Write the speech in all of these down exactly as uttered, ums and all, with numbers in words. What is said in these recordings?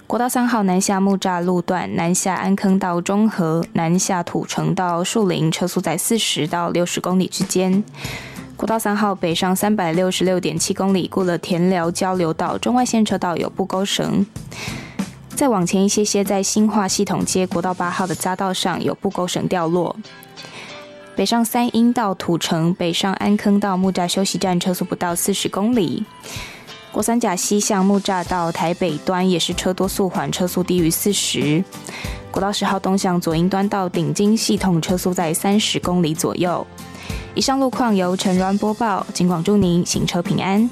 国道三号南下木栅路段南下安坑到中和，南下土城到树林，车速在四十到六十公里之间。国道三号北上三百六十六点七公里，过了田寮交流道，中外线车道有布钩绳。再往前一些些，在新化系统街国道八号的匝道上有布钩绳掉落。北上三鹰到土城，北上安坑到木栅休息站，车速不到四十公里。国三甲西向木栅到台北端也是车多速缓，车速低于四十。国道十号东向左营端到顶金系统，车速在三十公里左右。以上路况由陈鸾播报，警广祝您行车平安。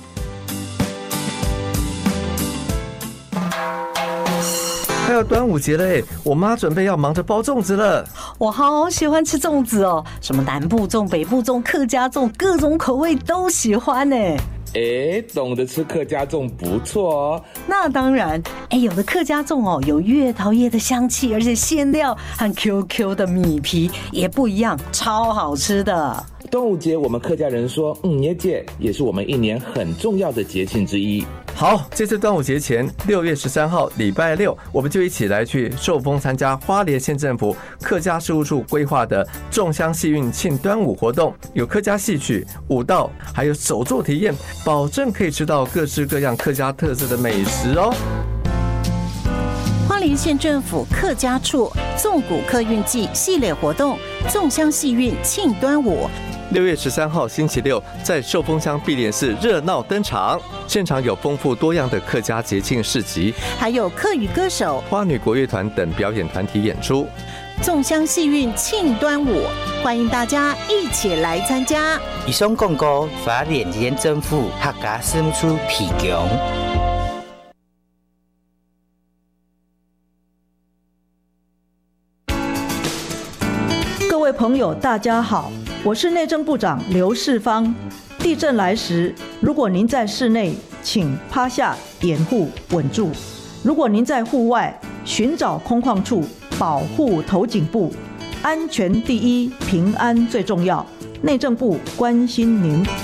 还有端午节了哎，我妈准备要忙着包粽子了。 我好喜欢吃粽子哦，什么南部粽、北部粽、客家粽，各种口味都喜欢哎。 哎，懂得吃客家粽不错哦。 那当然，哎，有的客家粽哦，有月桃叶的香气，而且馅料和 Q Q 的米皮也不一样，超好吃的。 端午节我们客家人说嗯耶节，也是我们一年很重要的节庆之一。 好，这次端午节前六月十三号礼拜六，我们就一起来去寿丰参加花莲县政府客家事务处规划的粽香戏运庆端午活动，有客家戏曲、舞蹈，还有手作体验，保证可以吃到各式各样客家特色的美食哦。 花莲县政府客家处粽谷客运季系列活动，粽香戏运庆端午。 六月十三号星期六，在寿丰乡碧莲寺热闹登场，现场有丰富多样的客家节庆市集， 还有客语歌手、 花女国乐团等表演团体演出。 粽香戏运庆端午，欢迎大家一起来参加。 以上广告，花莲县政府客家事务处提供。 各位朋友，大家好，我是内政部长刘世芳。地震来时，如果您在室内，请趴下掩护稳住；如果您在户外，寻找空旷处，保护头颈部。安全第一，平安最重要。内政部关心您。